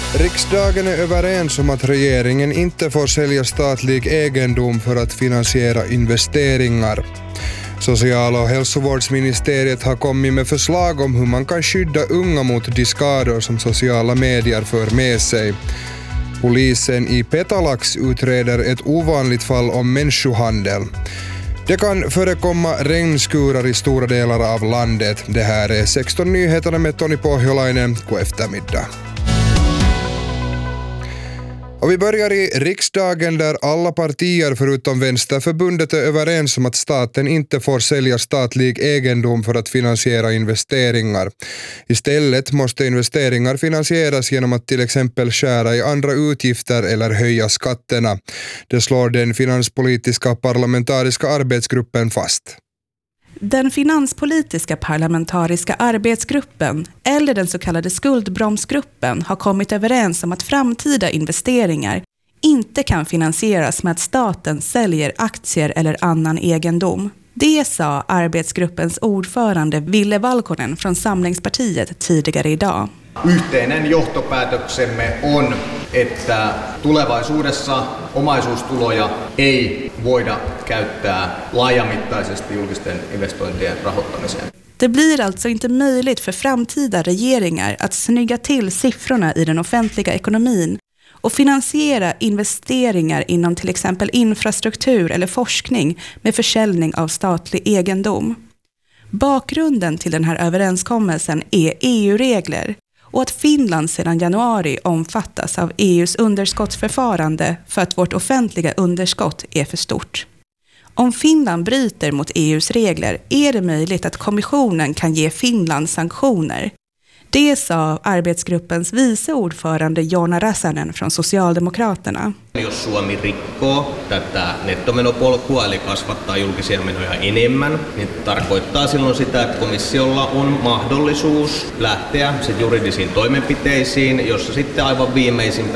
Riksdagen är överens om att regeringen inte får sälja statlig egendom för att finansiera investeringar. Social- och hälsovårdsministeriet har kommit med förslag om hur man kan skydda unga mot de skador som sociala medier för med sig. Polisen i Petalax utreder ett ovanligt fall om människohandel. Det kan förekomma regnskurar i stora delar av landet. Det här är 16 nyheterna med Toni Pohjolainen. God eftermiddag. Och vi börjar i riksdagen där alla partier förutom Vänsterförbundet är överens om att staten inte får sälja statlig egendom för att finansiera investeringar. Istället måste investeringar finansieras genom att till exempel skära i andra utgifter eller höja skatterna. Det slår den finanspolitiska parlamentariska arbetsgruppen fast. Den finanspolitiska parlamentariska arbetsgruppen, eller den så kallade skuldbromsgruppen, har kommit överens om att framtida investeringar inte kan finansieras med att staten säljer aktier eller annan egendom. Det sa arbetsgruppens ordförande Ville Valkonen från Samlingspartiet tidigare idag. Yhteinen johtopäätöksemme on, että tulevaisuudessa omaisuustuloja ei voida käyttää laajamittaisesti julkisten investointien rahoittamiseen. Det blir alltså inte möjligt för framtida regeringar att snygga till siffrorna i den offentliga ekonomin och finansiera investeringar inom till exempel infrastruktur eller forskning med försäljning av statlig egendom. Bakgrunden till den här överenskommelsen är EU-regler och att Finland sedan januari omfattas av EUs underskottsförfarande för att vårt offentliga underskott är för stort. Om Finland bryter mot EUs regler är det möjligt att kommissionen kan ge Finland sanktioner. Det sa arbetsgruppens vice ordförande Joona Räsänen från Socialdemokraterna. Jos Suomi rikkoo tätä nettomenopolkua eli kasvattaa julkisia menoja enemmän, niin tarkoittaa silloin sitä, että komissiolla on mahdollisuus lähteä juridisiin toimenpiteisiin, jossa sitten aivan viimeisimpänä